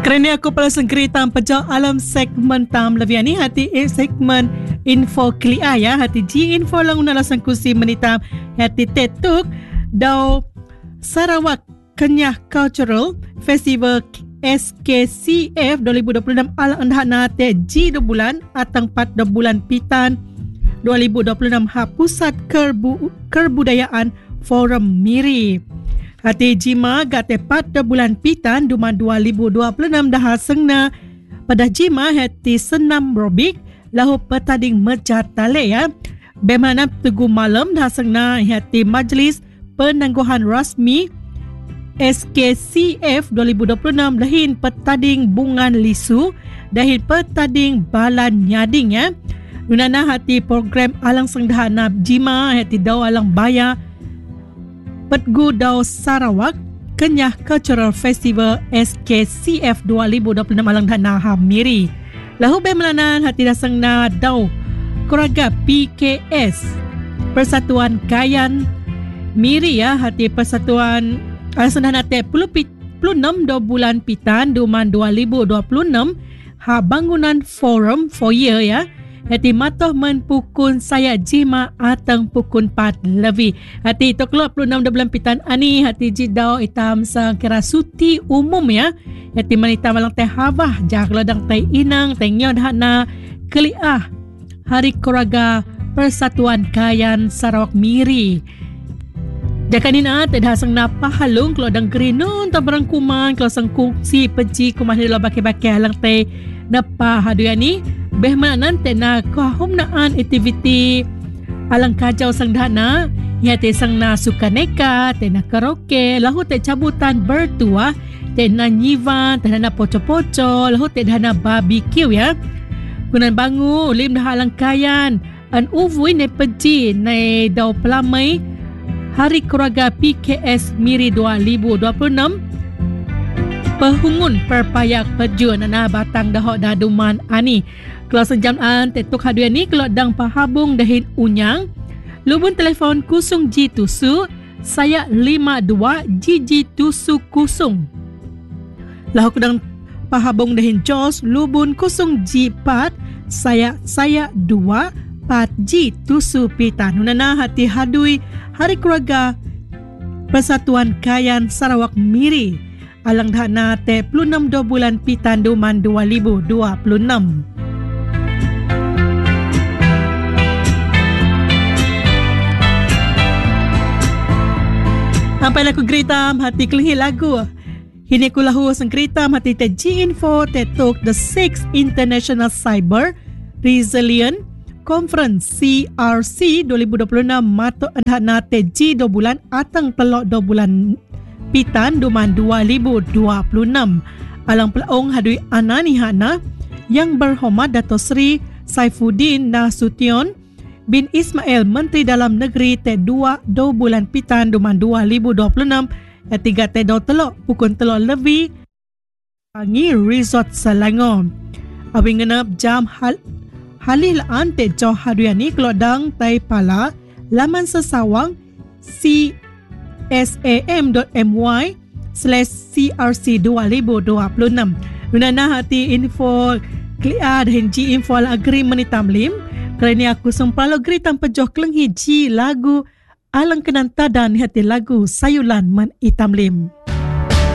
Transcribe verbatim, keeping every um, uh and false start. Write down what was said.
Kerana aku pala sengkeritam pejak alam segmen tam lebih ni hati eh segmen info klia ya hati G info lang unala sangkusi menitam hati tetuk dau Sarawak Kenyah Cultural Festival S K C F dua ribu dua puluh enam alang andhana te G dua bulan atang pat dua bulan pitan dua ribu dua puluh enam ha Pusat Kerbu, Kerbudayaan Forum Miri. Hati jima gate pat dua bulan pitan duma dua ribu dua puluh enam dah sengna pada jima hati senam robik lahu petading mejatale ya. Bemana tugu malam dah sengna hati majlis penangguhan rasmi S K C F dua ribu dua puluh enam dahin petading bungan lisu dahin petading balan nyading ya. Nunana hati program alang sengdahana jima hati dau alang baya Petgu Dau Sarawak Kenyah Cultural Festival S K C F dua ribu dua puluh enam alang dana Miri. Lahu bemelanan hati dasang na Dau Kuraga P K S Persatuan Kayan Miri ya hati Persatuan alang dana te puluh enam dua bulan pitan duman dua ribu dua puluh enam ha bangunan forum foyer ya. Hati matoh menpukun saya jima atang pukun pat lebih. Hati itu keluar puluh enam bulan pitan ani hati jidau itam sang kira suti umum ya. Hati manita malang teh habah jak ladang teh inang teh nyo dahana keliah Hari Kuraga Persatuan Kayan Sarawak Miri. Jakanina teh dasang na pahalung kalau dang gerinun ta barang kuman kalau sang kungsi peji kumah dilo baki-baki halang teh napa haduyani beh manan tena kahum naan aktiviti alang kajau sang dana ya te sang na suka neka tena karaoke lahu te cabutan bertua tena nyivan tena poco-poco lahu te dana barbecue ya kunan bangu lim dah alang kayan an uvui ne peji ne dau pelamai Hari Kuraga P K S Miri dua ribu dua puluh enam Pehungun perpayak pejun na batang dahok daduman ani. Kalau sejam an tetuk haduan ni kalau dang pahabung dahin unyang. Lubun telefon kusung G tusu saya lima dua G G tusu kusung. Lahu kudang pahabung dahin Jos lubun kusung G pat saya saya dua pat G tusu pitan. Nunana hati hadui Hari Kuraga Persatuan Kayan Sarawak Miri. Alang dana te puluh enam dua bulan pitan duman dua ribu dua puluh enam. Sampai laku geritam hati kelihi lagu. Hini ku lahu sang geritam hati te G Info te tok the sixth International Cyber Resilient Conference C R C dua ribu dua puluh enam mato dana te G dua bulan atang telok dua bulan pitan duman dua ribu dua puluh enam. Alang pelaong hadui anani hana yang berhormat Dato' Sri Saifuddin Nasution bin Ismail Menteri Dalam Negeri te dua dua bulan pitan duman dua ribu dua puluh enam ya tiga te dau telok pukun telok lebih Pangi Resort Selangor. Awing ngenap jam hal halih laan te jauh haduani kelodang tai pala laman sesawang C sam.my slash crc dua ribu dua puluh enam. Nunana hati info klia dan G info ala agri menitam lim. Kerana aku sempalo agri tanpa joh kelenghi G lagu alang kenan tadan hati lagu sayulan men itam lim.